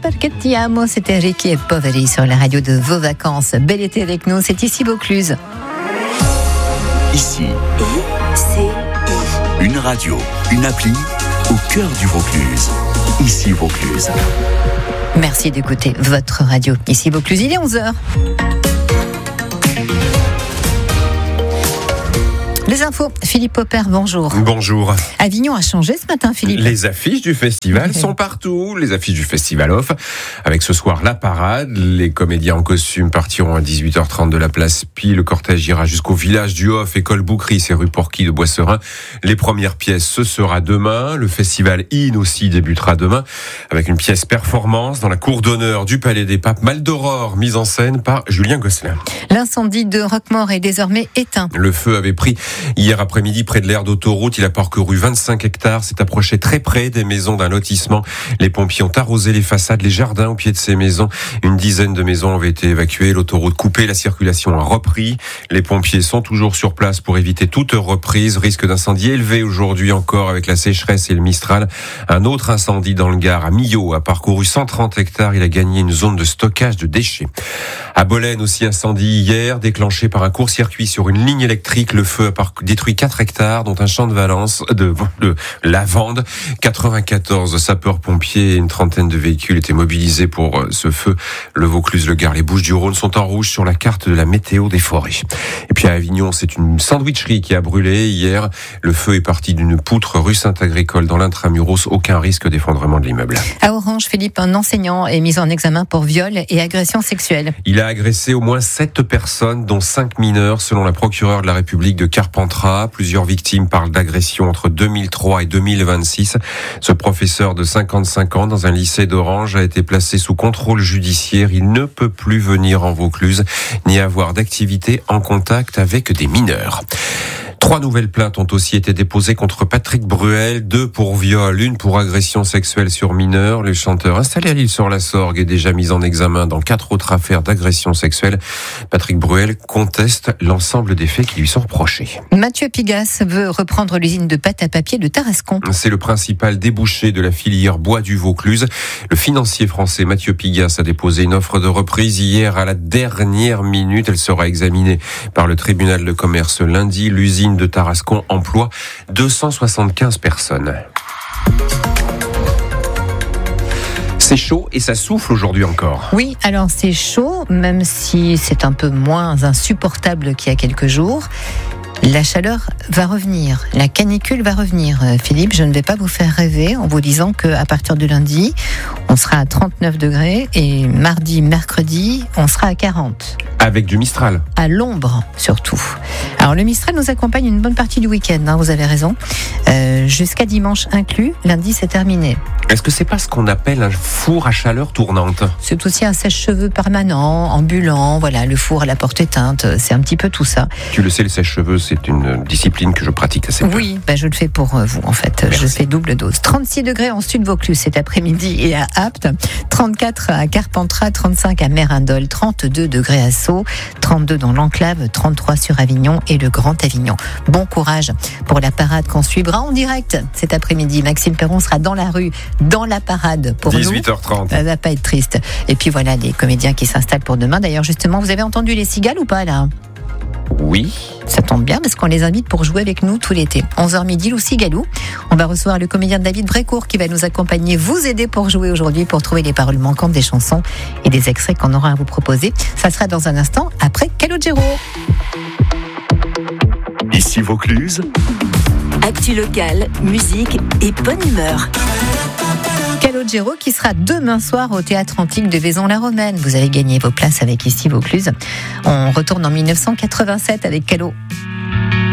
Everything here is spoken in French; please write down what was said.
perché ti amo, c'était Ricky et Poveri sur la radio de vos vacances. Bel été avec nous, c'est ici Vaucluse. Ici, une radio, une appli au cœur du Vaucluse. Ici Vaucluse. Merci d'écouter votre radio. Ici Vaucluse, il est 11h. Les infos, Philippe Popper, bonjour. Bonjour. Avignon a changé ce matin, Philippe. Les affiches du festival sont partout. Les affiches du festival off. Avec ce soir la parade. Les comédiens en costume partiront à 18h30 de la place Pie. Le cortège ira jusqu'au village du Off, école Boucry, c'est rue Porquy de Boisserin. Les premières pièces, ce sera demain. Le festival In aussi débutera demain avec une pièce performance dans la cour d'honneur du Palais des Papes. Mal d'Aurore, mise en scène par Julien Gosselin. L'incendie de Roquemaure est désormais éteint. Le feu avait pris hier après-midi près de l'aire d'autoroute. Il a parcouru 25 hectares, s'est approché très près des maisons d'un lotissement. Les pompiers ont arrosé les façades, les jardins au pied de ces maisons. Une dizaine de maisons avaient été évacuées. L'autoroute coupée, la circulation a repris. Les pompiers sont toujours sur place pour éviter toute reprise. Risque d'incendie élevé aujourd'hui encore avec la sécheresse et le Mistral. Un autre incendie dans le Gard à Millau a parcouru 130 hectares. Il a gagné une zone de stockage de déchets. À Bolène aussi incendie hier, déclenché par un court-circuit sur une ligne électrique. Le feu a détruit 4 hectares, dont un champ de lavande. 94 sapeurs-pompiers et une trentaine de véhicules étaient mobilisés pour ce feu. Le Vaucluse, le Gard, les Bouches-du-Rhône sont en rouge sur la carte de la météo des forêts. Et puis à Avignon, c'est une sandwicherie qui a brûlé hier. Le feu est parti d'une poutre rue Saint-Agricole dans l'intramuros. Aucun risque d'effondrement de l'immeuble. À Orange, Philippe, un enseignant est mis en examen pour viol et agression sexuelle. Il a agressé au moins 7 personnes, dont 5 mineurs, selon la procureure de la République de Carpentras. Plusieurs victimes parlent d'agression entre 2003 et 2026. Ce professeur de 55 ans dans un lycée d'Orange a été placé sous contrôle judiciaire. Il ne peut plus venir en Vaucluse ni avoir d'activité en contact avec des mineurs. 3 nouvelles plaintes ont aussi été déposées contre Patrick Bruel, 2 pour viol, 1 pour agression sexuelle sur mineur. Le chanteur installé à l'Île-sur-la-Sorgue est déjà mis en examen dans 4 autres affaires d'agression sexuelle. Patrick Bruel conteste l'ensemble des faits qui lui sont reprochés. Mathieu Pigasse veut reprendre l'usine de pâte à papier de Tarascon. C'est le principal débouché de la filière bois du Vaucluse. Le financier français Mathieu Pigasse a déposé une offre de reprise hier à la dernière minute. Elle sera examinée par le tribunal de commerce lundi. L'usine de Tarascon emploie 275 personnes. C'est chaud et ça souffle aujourd'hui encore. Oui, alors c'est chaud, même si c'est un peu moins insupportable qu'il y a quelques jours. La chaleur va revenir, la canicule va revenir. Philippe, je ne vais pas vous faire rêver en vous disant qu'à partir de lundi, on sera à 39 degrés et mardi, mercredi, on sera à 40. Avec du Mistral. À l'ombre, surtout. Alors, le Mistral nous accompagne une bonne partie du week-end, vous avez raison. Jusqu'à dimanche inclus, lundi, c'est terminé. Est-ce que c'est pas ce qu'on appelle un four à chaleur tournante ? C'est aussi un sèche-cheveux permanent, ambulant, voilà, le four à la porte éteinte, c'est un petit peu tout ça. Tu le sais, le sèche-cheveux, c'est une discipline que je pratique assez peu. Oui, je le fais pour vous, en fait. Merci. Je fais double dose. 36 degrés en sud Vaucluse cet après-midi et à Apt, 34 à Carpentras, 35 à Mérindol, 32 degrés à Sceaux, 32 dans l'Enclave, 33 sur Avignon et le Grand Avignon. Bon courage pour la parade qu'on suivra en direct cet après-midi. Maxime Perron sera dans la rue, dans la parade pour 18h30. Ça va pas être triste. Et puis voilà, les comédiens qui s'installent pour demain. D'ailleurs, justement, vous avez entendu les cigales ou pas, là ? Oui. Ça tombe bien parce qu'on les invite pour jouer avec nous tout l'été. 11h midi, Lou Cigalou. On va recevoir le comédien David Brécourt qui va nous accompagner, vous aider pour jouer aujourd'hui, pour trouver les paroles manquantes des chansons et des extraits qu'on aura à vous proposer. Ça sera dans un instant après Calogero. Ici Vaucluse. Actu locale, musique et bonne humeur. Calogero qui sera demain soir au Théâtre Antique de Vaison-la-Romaine. Vous avez gagné vos places avec Ici Vaucluse. On retourne en 1987 avec Calo.